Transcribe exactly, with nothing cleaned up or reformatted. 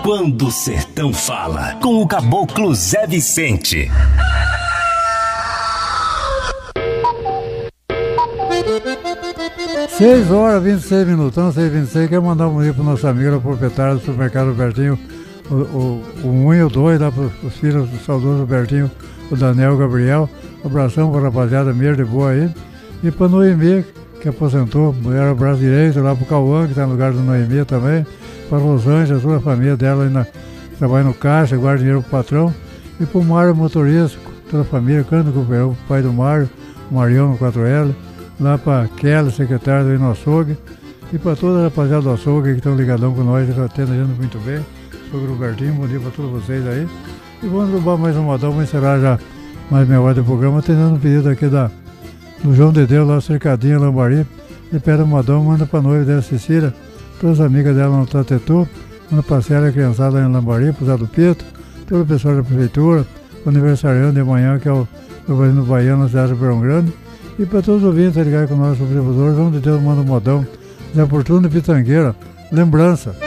Quando o Sertão Fala, com o Caboclo Zé Vicente. seis horas e vinte e seis minutão, seis e vinte e seis. Quero mandar um bom dia pro nosso amigo, o proprietário do supermercado Robertinho, o, o, o um e o dois, lá para os filhos do saudoso Robertinho, o Daniel e o Gabriel. Um abração para a rapaziada mesmo de boa aí. E para Noemi, que aposentou, era o braço direito, lá para o Cauã, que está no lugar do Noemi também. Para Rosângela, toda a família dela aí na, trabalha no caixa, guarda dinheiro pro patrão. E para o Mário motorista, toda a família, Cândido Cooperão, o pai do Mário, o Marião no quatro L. Lá para Kelly, secretária do no açougue, e para toda a rapaziada do açougue que estão ligadão com nós, que atendem a gente muito bem. Sou o Robertinho, bom dia para todos vocês aí. E vamos derrubar mais um modão, vamos encerrar já mais meia hora do programa, atendendo um pedido aqui da, do João de Deus, lá Cercadinha, Lambari. Ele pede um modão, manda para a noiva dela, Cecília, todas as amigas dela no Tatetu, manda para a Célia, criançada em Lambari, para o Zé do Pito, todo o pessoal da prefeitura, o aniversariante de amanhã, que é o Governo Baiano, na cidade de Ribeirão Grande. E para todos os ouvintes ligarem com o nosso observador, João de Deus manda um modão, Zé Portuno de Pitangueira, lembrança.